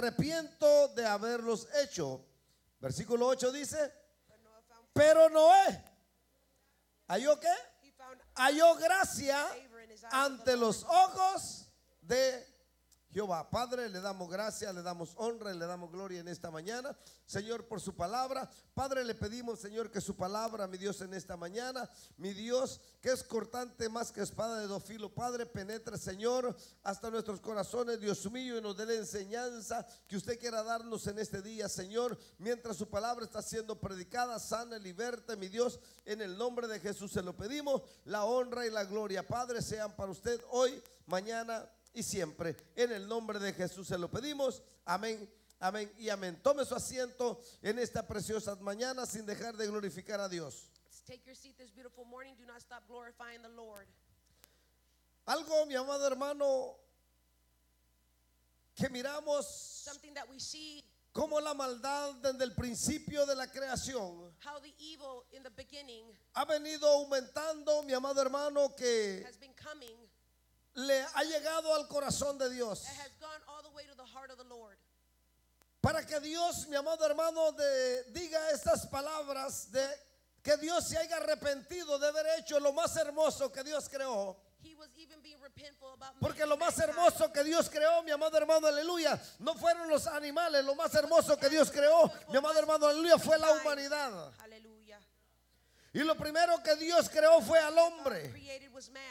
arrepiento de haberlos hecho. Versículo 8 dice, pero Noé, ¿halló qué? Halló gracia ante los ojos de Jehová. Padre, le damos gracias, le damos honra y le damos gloria en esta mañana, Señor, por su palabra. Padre, le pedimos, Señor, que su palabra, mi Dios, en esta mañana, mi Dios, que es cortante más que espada de dos filos, Padre, penetre, Señor, hasta nuestros corazones, Dios mío, y nos dé la enseñanza que usted quiera darnos en este día, Señor, mientras su palabra está siendo predicada. Sana, liberte, mi Dios, en el nombre de Jesús se lo pedimos. La honra y la gloria, Padre, sean para usted hoy, mañana y siempre. En el nombre de Jesús se lo pedimos. Amén, amén y amén. Tome su asiento en esta preciosa mañana sin dejar de glorificar a Dios. Take your seat this beautiful morning. Do not stop glorifying the Lord. Algo, mi amado hermano, que miramos Something that we see, como la maldad desde el principio de la creación how the evil in the beginning ha venido aumentando, mi amado hermano, que has been coming. le ha llegado al corazón de Dios. It has gone all the way to the heart of the Lord. Para que Dios, mi amado hermano, diga estas palabras de que Dios se haya arrepentido de haber hecho lo más hermoso que Dios creó. He was even being repentful about Porque making lo más mankind. hermoso que Dios creó, mi amado hermano, aleluya, no fueron los animales. Lo más hermoso que Dios creó, mi amado hermano, aleluya, fue la humanidad. Hallelujah. Y lo primero que Dios creó fue al hombre. Created was man.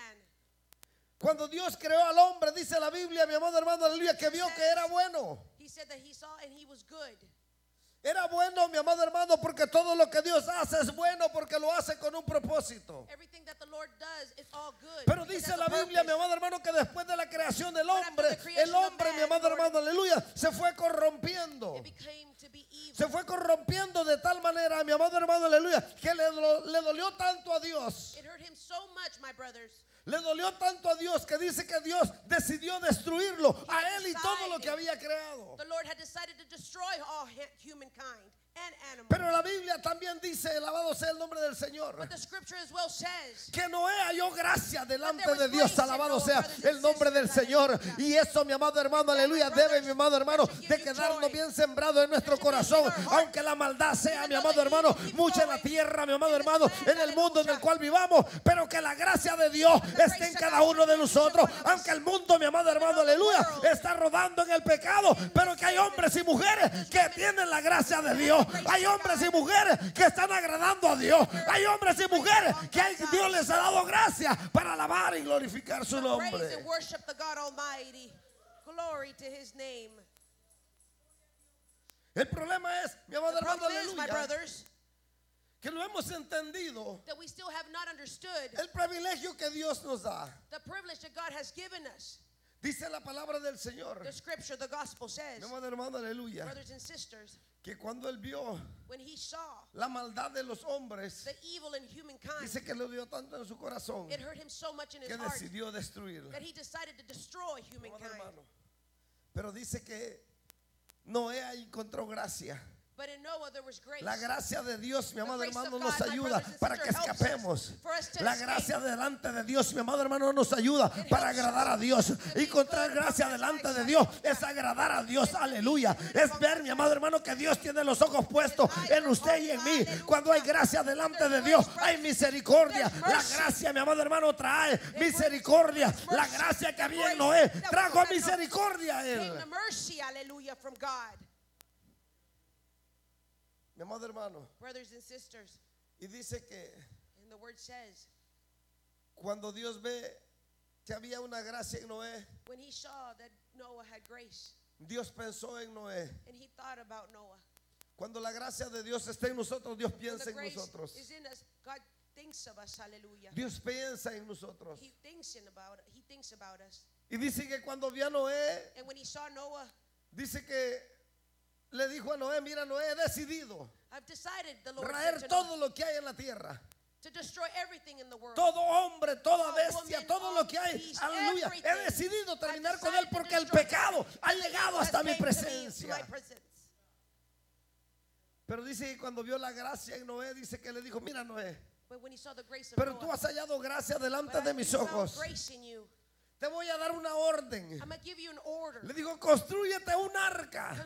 Cuando Dios creó al hombre, dice la Biblia, mi amado hermano, aleluya, que vio que era bueno. He said that he saw and he was good. Era bueno, mi amado hermano, porque todo lo que Dios hace es bueno, porque lo hace con un propósito. Everything that the Lord does is all good. Pero It dice has a la Biblia, mi purpose. amado hermano, que después de la creación del hombre, after the creation el of hombre, man, mi amado Lord, hermano, aleluya, se fue corrompiendo. It became to be evil. Se fue corrompiendo de tal manera, mi amado hermano, aleluya, que le dolió tanto a Dios. It hurt him so much, my brothers. Le dolió tanto a Dios que dice que Dios decidió destruirlo a él y todo lo que había creado. The Lord had decided to destroy all humankind and animals. Pero la Biblia también dice, alabado sea el nombre del Señor, But the scripture as well says que Noé halló gracia delante But there de was Dios, grace in alabado Noah, sea brothers el and nombre del sisters, Señor. hallelujah. Y eso, mi amado hermano, aleluya, debe, mi amado hermano, should give de you quedarnos joy. bien sembrado en nuestro That should be in corazón, our heart. aunque la maldad sea, Even mi though amado the hermano, evil keep mucha en la going tierra, mi amado in this hermano, land, en el mundo en el hallelujah. cual vivamos, pero que la gracia de Dios esté en cada uno de nosotros, aunque el mundo, mi amado hermano, aleluya, está rodando en el pecado, pero que hay hombres y mujeres que tienen la gracia de Dios. Hay hombres y mujeres que están agradando a Dios. Hay hombres y mujeres que Dios les ha dado gracia para alabar y glorificar su praise nombre. and worship the God Almighty. Glory to his name. El problema es, mi amado The hermano, problem is, my aleluya, brothers, que no hemos entendido that we still have not understood el privilegio que Dios nos da. the privilege that God has given us. Dice la palabra del Señor, The scripture, the gospel mi says, amado hermano, aleluya, brothers and sisters, que cuando él vio when he saw la maldad de los hombres, the evil in humankind, dice que le dio tanto en su corazón it hurt him so much in his que heart decidió destruirla. that he decided to destroy Mi amado humankind. hermano. Pero dice que Noé ahí encontró gracia. But in Noah there was grace. La gracia de Dios, mi amado grace of hermano, God, nos my ayuda brothers and para que sisters, helps escapemos. us for us to La escape. gracia delante de Dios, mi amado hermano, nos ayuda It para helps agradar a us Dios. to be Encontrar good, gracia to delante de be Dios right. es agradar a Dios, aleluya. Es ver, mi amado hermano, que Dios tiene los ojos puestos en usted y en mí. Cuando hay gracia delante de Dios, hay misericordia. La gracia, mi amado hermano, trae misericordia. La gracia que había en Noé trajo misericordia a Came él. the mercy, hallelujah, from God. Mi amado hermano, Brothers and sisters, y dice que and the word says, cuando Dios ve que había una gracia en Noé, when he saw that Noah had grace, Dios pensó en Noé. and he thought about Noah. Cuando la gracia de Dios está en nosotros, Dios When piensa the en grace nosotros. is in us, God thinks of us, hallelujah. Dios piensa en nosotros. He thinks about us. Y dice que cuando vio a Noé, And when he saw Noah, dice que le dijo a Noé, mira, Noé, he decidido I've decided, the Lord said raer to todo Noah, lo que hay en la tierra. to destroy everything in the world. Todo hombre, toda All bestia, woman, todo all lo que hay. beast, Aleluya. He everything. decidido terminar I've con él decided to porque el destroy pecado ha everything. llegado Has hasta mi came to me, to presencia. my presence. Pero dice que cuando vio la gracia en Noé, dice que le dijo, mira, Noé, But when he saw the grace of pero tú Noah, has hallado gracia but delante I de mis found ojos. grace in you. Te voy a dar una orden. I'm going to give you an order. Le dijo, constrúyete un arca.